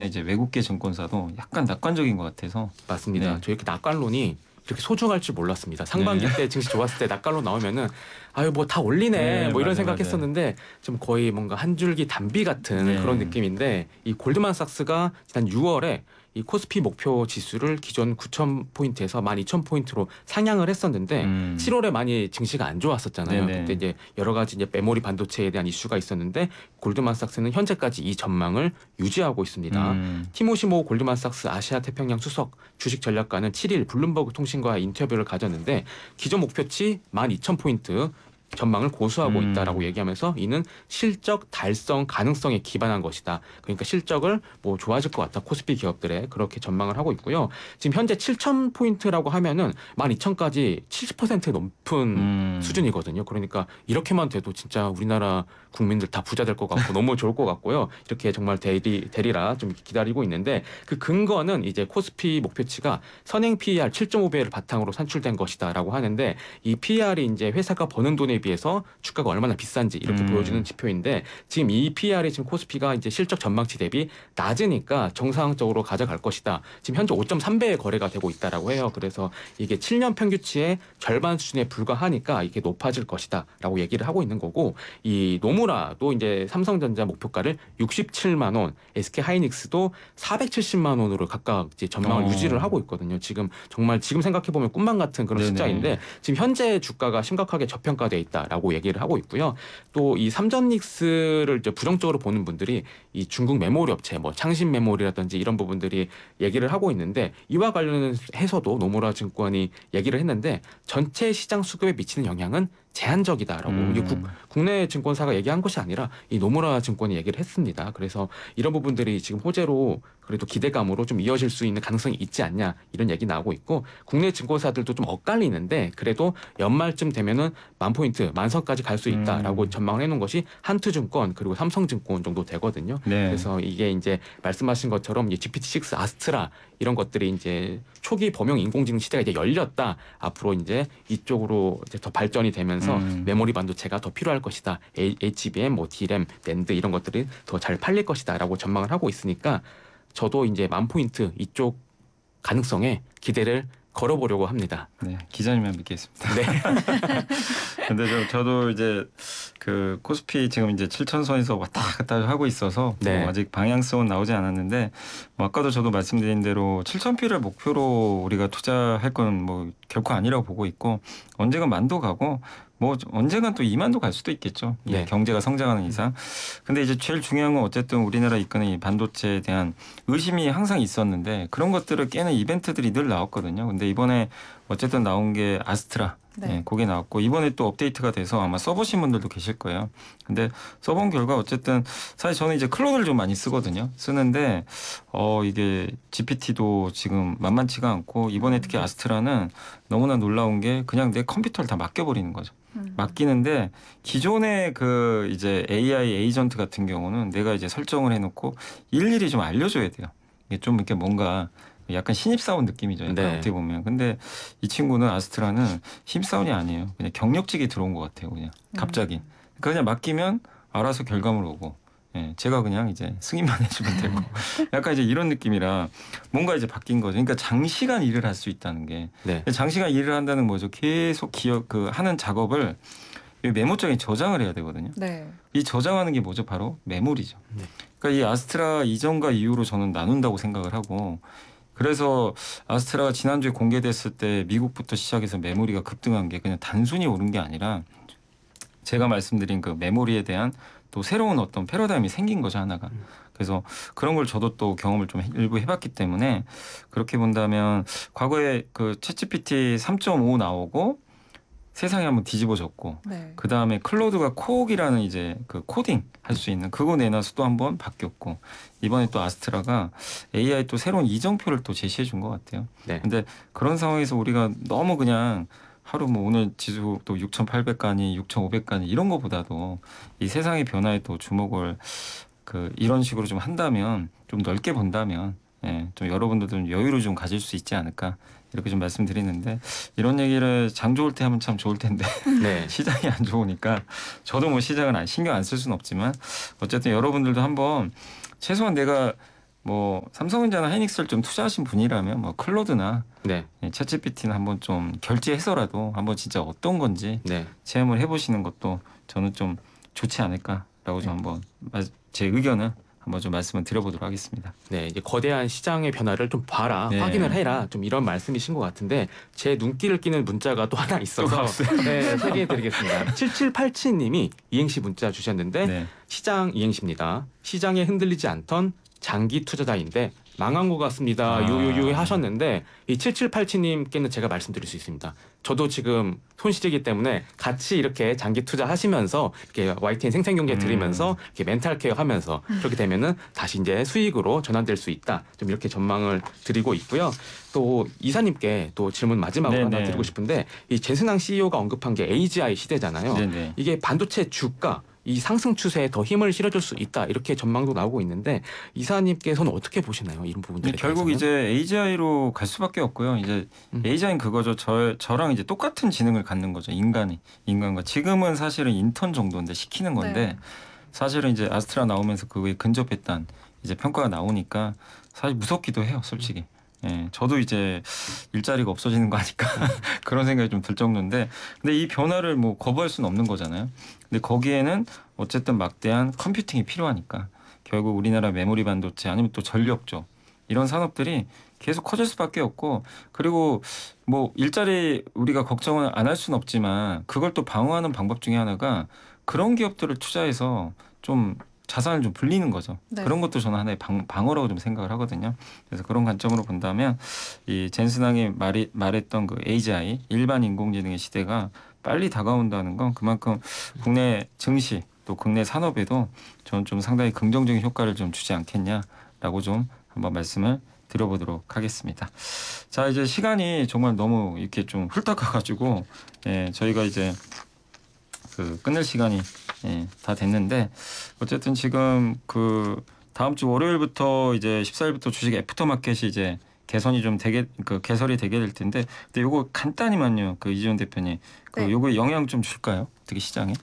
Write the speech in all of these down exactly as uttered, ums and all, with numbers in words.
이제 외국계 증권사도 약간 낙관적인 것 같아서. 맞습니다. 네. 저 이렇게 낙관론이 이렇게 소중할 줄 몰랐습니다. 상반기 네. 때 증시 좋았을 때 낙관론 나오면은 아유 뭐 다 올리네 네, 뭐 이런 맞아요, 맞아요. 생각했었는데 좀 거의 뭔가 한 줄기 단비 같은 그런 네. 느낌인데 이 골드만삭스가 지난 유월에 이 코스피 목표 지수를 기존 구천 포인트에서 만 이천 포인트로 상향을 했었는데 음. 칠월에 많이 증시가 안 좋았었잖아요. 그때 네네. 이제 여러 가지 이제 메모리 반도체에 대한 이슈가 있었는데 골드만삭스는 현재까지 이 전망을 유지하고 있습니다. 음. 티모시모 골드만삭스 아시아 태평양 수석 주식 전략가는 칠 일 블룸버그 통신과 인터뷰를 가졌는데 기존 목표치 만 이천 포인트 전망을 고수하고 있다라고 음. 얘기하면서 이는 실적 달성 가능성에 기반한 것이다. 그러니까 실적을 뭐 좋아질 것 같다. 코스피 기업들에 그렇게 전망을 하고 있고요. 지금 현재 칠천 포인트라고 하면은 만 이천까지 칠십 퍼센트 높은 음. 수준이거든요. 그러니까 이렇게만 돼도 진짜 우리나라 국민들 다 부자 될 것 같고 너무 좋을 것 같고요. 이렇게 정말 대리 대리라 좀 기다리고 있는데 그 근거는 이제 코스피 목표치가 선행 피이알 칠 점 오 배를 바탕으로 산출된 것이다라고 하는데 이 피이알이 이제 회사가 버는 돈에 비해서 주가가 얼마나 비싼지 이렇게 보여주는 음. 지표인데 지금 이 피이알이 지금 코스피가 이제 실적 전망치 대비 낮으니까 정상적으로 가져갈 것이다. 지금 현재 오 점 삼 배의 거래가 되고 있다라고 해요. 그래서 이게 칠 년 평균치의 절반 수준에 불과하니까 이게 높아질 것이다라고 얘기를 하고 있는 거고 이 노무라도 이제 삼성전자 목표가를 육십칠만 원, 에스케이하이닉스도 사백칠십만 원으로 각각 이제 전망을 유지를 어. 하고 있거든요. 지금 정말 지금 생각해 보면 꿈만 같은 그런 네네. 숫자인데 지금 현재 주가가 심각하게 저평가돼 있다라고 얘기를 하고 있고요. 또 이 삼전닉스를 이제 부정적으로 보는 분들이 이 중국 메모리 업체 뭐 창신 메모리라든지 이런 부분들이 얘기를 하고 있는데 이와 관련해서도 노무라 증권이 얘기를 했는데 전체 시장 수급에 미치는 영향은 제한적이다라고 이게 국, 음. 국내 증권사가 얘기한 것이 아니라 이 노무라 증권이 얘기를 했습니다. 그래서 이런 부분들이 지금 호재로 그래도 기대감으로 좀 이어질 수 있는 가능성이 있지 않냐 이런 얘기 나오고 있고 국내 증권사들도 좀 엇갈리는데 그래도 연말쯤 되면은 만 포인트 만선까지 갈 수 있다라고 음. 전망을 해놓은 것이 한투증권 그리고 삼성증권 정도 되거든요. 네. 그래서 이게 이제 말씀하신 것처럼 지피티 식스 아스트라 이런 것들이 이제 초기 범용 인공지능 시대가 이제 열렸다. 앞으로 이제 이쪽으로 이제 더 발전이 되면서 음. 메모리 반도체가 더 필요할 것이다. 에이치비엠, 뭐 디램, 낸드 이런 것들이 더 잘 팔릴 것이다라고 전망을 하고 있으니까 저도 이제 만 포인트 이쪽 가능성에 기대를 걸어보려고 합니다. 네, 기자님만 믿겠습니다. 네. 근데 저, 저도 이제 그 코스피 지금 이제 칠천 선에서 왔다 갔다 하고 있어서 네. 뭐 아직 방향성은 나오지 않았는데 뭐 아까도 저도 말씀드린 대로 칠천 피를 목표로 우리가 투자할 건 뭐 결코 아니라고 보고 있고 언젠가 만도 가고 뭐 언젠간 또 이만도 갈 수도 있겠죠. 네. 경제가 성장하는 이상. 근데 이제 제일 중요한 건 어쨌든 우리나라 이끄는 이 반도체에 대한 의심이 항상 있었는데 그런 것들을 깨는 이벤트들이 늘 나왔거든요. 근데 이번에 어쨌든 나온 게 아스트라. 네. 네, 그게 나왔고 이번에 또 업데이트가 돼서 아마 써보신 분들도 계실 거예요. 근데 써본 결과 어쨌든 사실 저는 이제 클론을 좀 많이 쓰거든요. 쓰는데 어 이게 지피티도 지금 만만치가 않고 이번에 특히 아스트라는 너무나 놀라운 게 그냥 내 컴퓨터를 다 맡겨버리는 거죠. 음. 맡기는데 기존의 그 이제 에이아이 에이전트 같은 경우는 내가 이제 설정을 해놓고 일일이 좀 알려줘야 돼요. 이게 좀 이렇게 뭔가 약간 신입사원 느낌이죠. 약간 네. 어떻게 보면. 근데 이 친구는 아스트라는 신입사원이 아니에요. 그냥 경력직이 들어온 것 같아요. 그냥 갑자기. 그러니까 그냥 맡기면 알아서 결과물 오고. 예, 제가 그냥 이제 승인만 해주면 되고. 약간 이제 이런 느낌이라 뭔가 이제 바뀐 거죠. 그러니까 장시간 일을 할 수 있다는 게. 네. 장시간 일을 한다는 뭐죠? 계속 기억 그 하는 작업을 메모장에 저장을 해야 되거든요. 네. 이 저장하는 게 뭐죠? 바로 메모리죠. 네. 그러니까 이 아스트라 이전과 이후로 저는 나눈다고 생각을 하고 그래서 아스트라가 지난주에 공개됐을 때 미국부터 시작해서 메모리가 급등한 게 그냥 단순히 오른 게 아니라 제가 말씀드린 그 메모리에 대한 또 새로운 어떤 패러다임이 생긴 거죠 하나가. 그래서 그런 걸 저도 또 경험을 좀 일부 해봤기 때문에 그렇게 본다면 과거에 그 챗지피티 삼 점 오 나오고 세상이 한번 뒤집어졌고 네. 그 다음에 클로드가 코옥이라는 이제 그 코딩 할 수 있는 그거 내놔서 또 한번 바뀌었고 이번에 또 아스트라가 에이아이 또 새로운 이정표를 또 제시해 준 것 같아요. 네. 근데 그런 상황에서 우리가 너무 그냥 하루 뭐 오늘 지수 또 육천팔백 가니 육천오백 가니 이런 거보다도 이 세상의 변화에 또 주목을 그 이런 식으로 좀 한다면 좀 넓게 본다면 예, 좀 여러분들도 좀 여유를 좀 가질 수 있지 않을까 이렇게 좀 말씀드리는데 이런 얘기를 장 좋을 때 하면 참 좋을 텐데 네. 시장이 안 좋으니까 저도 뭐 시장은 안- 신경 안 쓸 수는 없지만 어쨌든 여러분들도 한번 최소한 내가 뭐 삼성전자나 하이닉스를 좀 투자하신 분이라면 뭐 클로드나 네. 예, 챗지피티는 한번 좀 결제해서라도 한번 진짜 어떤 건지 네. 체험을 해보시는 것도 저는 좀 좋지 않을까라고 좀 한번 마- 제 의견을 한번 좀 말씀을 드려보도록 하겠습니다. 네, 이제 거대한 시장의 변화를 좀 봐라, 네. 확인을 해라, 좀 이런 말씀이신 것 같은데 제 눈길을 끼는 문자가 또 하나 있어서 네, 소개해드리겠습니다. 칠칠팔칠님이 이행시 문자 주셨는데 네. 시장 이행시입니다. 시장에 흔들리지 않던 장기 투자자인데 망한 것 같습니다. 아. 유유유 하셨는데 이 칠칠팔칠님께는 제가 말씀드릴 수 있습니다. 저도 지금 손실이기 때문에 같이 이렇게 장기 투자하시면서 이렇게 와이티엔 생생경제 들으면서 이렇게 멘탈 케어하면서 그렇게 되면은 다시 이제 수익으로 전환될 수 있다. 좀 이렇게 전망을 드리고 있고요. 또 이사님께 또 질문 마지막으로 네네. 하나 드리고 싶은데 이 젠슨항 씨이오가 언급한 게 에이지아이 시대잖아요. 네네. 이게 반도체 주가 이 상승 추세에 더 힘을 실어줄 수 있다 이렇게 전망도 나오고 있는데 이사님께서는 어떻게 보시나요? 이런 부분들에 근데 결국 대해서는? 이제 에이지아이로 갈 수밖에 없고요. 이제 음. 에이지아이는 그거죠. 저 저랑 이제 똑같은 지능을 갖는 거죠. 인간이 인간과 지금은 사실은 인턴 정도인데 시키는 건데 네. 사실은 이제 아스트라 나오면서 그거에 근접했단 이제 평가가 나오니까 사실 무섭기도 해요. 솔직히. 예, 저도 이제 일자리가 없어지는 거 아닐까 그런 생각이 좀 들 정도인데 근데 이 변화를 뭐 거부할 수는 없는 거잖아요. 근데 거기에는 어쨌든 막대한 컴퓨팅이 필요하니까 결국 우리나라 메모리 반도체 아니면 또 전력조 이런 산업들이 계속 커질 수밖에 없고 그리고 뭐 일자리 우리가 걱정을 안 할 수는 없지만 그걸 또 방어하는 방법 중에 하나가 그런 기업들을 투자해서 좀 자산을 좀 불리는 거죠. 네. 그런 것도 저는 하나의 방, 방어라고 좀 생각을 하거든요. 그래서 그런 관점으로 본다면 이 젠슨항이 말이, 말했던 그 에이지아이 일반 인공지능의 시대가 빨리 다가온다는 건 그만큼 국내 증시 또 국내 산업에도 저는 좀 상당히 긍정적인 효과를 좀 주지 않겠냐라고 좀 한번 말씀을 드려보도록 하겠습니다. 자 이제 시간이 정말 너무 이렇게 좀 훌떡 가가지고 예, 저희가 이제 그 끝낼 시간이 예, 다 됐는데 어쨌든 지금 그 다음 주 월요일부터 이제 십사 일부터 주식 애프터마켓이 이제 개선이 좀 되게 그 개설이 되게 될 텐데 근데 요거 간단히만요 그 이지원 대표님 그 네. 요거 영향 좀 줄까요? 어떻게 시장에?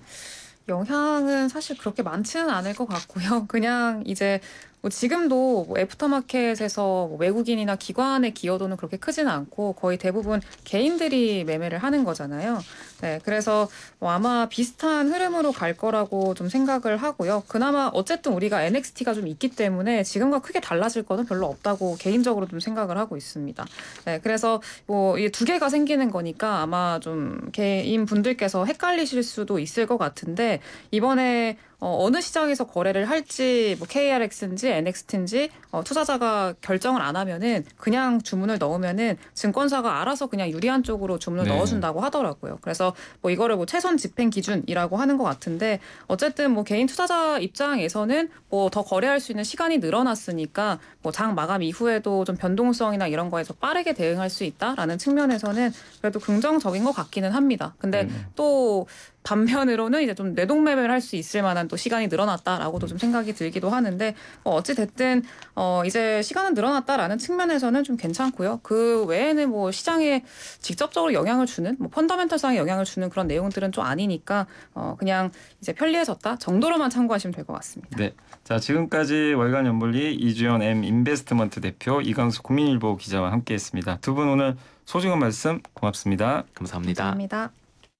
영향은 사실 그렇게 많지는 않을 것 같고요. 그냥 이제 뭐 지금도 뭐 애프터마켓에서 뭐 외국인이나 기관의 기여도는 그렇게 크지는 않고 거의 대부분 개인들이 매매를 하는 거잖아요. 네, 그래서 뭐 아마 비슷한 흐름으로 갈 거라고 좀 생각을 하고요. 그나마 어쨌든 우리가 엔엑스티가 좀 있기 때문에 지금과 크게 달라질 거는 별로 없다고 개인적으로 좀 생각을 하고 있습니다. 네, 그래서 뭐 이 두 개가 생기는 거니까 아마 좀 개인 분들께서 헷갈리실 수도 있을 것 같은데 이번에 어, 어느 시장에서 거래를 할지 뭐 케이알엑스인지 엔엑스티인지 어, 투자자가 결정을 안 하면은 그냥 주문을 넣으면은 증권사가 알아서 그냥 유리한 쪽으로 주문을 네. 넣어준다고 하더라고요. 그래서 뭐 이거를 뭐 최선 집행 기준이라고 하는 것 같은데 어쨌든 뭐 개인 투자자 입장에서는 뭐 더 거래할 수 있는 시간이 늘어났으니까 뭐 장 마감 이후에도 좀 변동성이나 이런 거에서 빠르게 대응할 수 있다라는 측면에서는 그래도 긍정적인 것 같기는 합니다. 근데 네네. 또 반면으로는 이제 좀 내동매매를 할 수 있을 만한 또 시간이 늘어났다라고도 좀 생각이 들기도 하는데 뭐 어찌 됐든 어 이제 시간은 늘어났다라는 측면에서는 좀 괜찮고요. 그 외에는 뭐 시장에 직접적으로 영향을 주는 뭐 펀더멘털상에 영향을 주는 그런 내용들은 좀 아니니까 어 그냥 이제 편리해졌다 정도로만 참고하시면 될 것 같습니다. 네. 자 지금까지 월간 연불리 이주연 M 인베스트먼트 대표 이강수 국민일보 기자와 함께했습니다. 두 분 오늘 소중한 말씀 고맙습니다. 감사합니다. 감사합니다.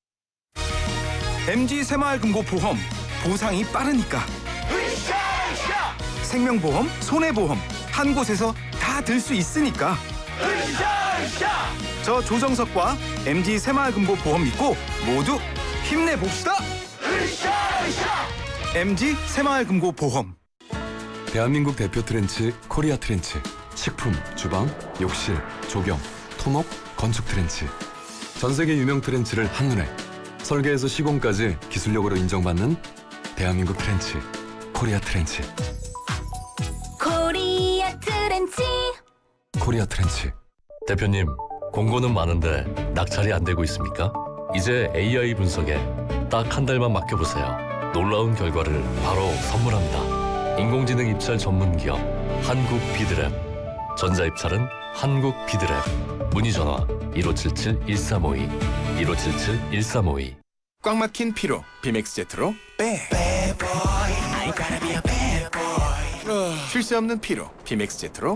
엠지 새마을금고 보험 보상이 빠르니까 생명보험, 손해보험 한 곳에서 다 들 수 있으니까 저 조정석과 엠지 새마을금고 보험 믿고 모두 힘내봅시다. 엠지 새마을금고 보험. 대한민국 대표 트렌치 코리아 트렌치. 식품, 주방, 욕실, 조경, 토목, 건축 트렌치. 전 세계 유명 트렌치를 한눈에 설계에서 시공까지 기술력으로 인정받는 대한민국 트렌치 코리아 트렌치. 코리아 트렌치. 코리아 트렌치. 대표님, 공고는 많은데 낙찰이 안 되고 있습니까? 이제 에이아이 분석에 딱 한 달만 맡겨보세요. 놀라운 결과를 바로 선물합니다. 인공지능 입찰 전문 기업 한국 비드랩. 전자입찰은 한국 비드랩. 문의 전화 일오칠칠 일삼오이 일오칠칠 일삼오이. 꽉 막힌 피로 비맥스 제트로 빼. 쉴 새 없는 피로 피맥스 제트로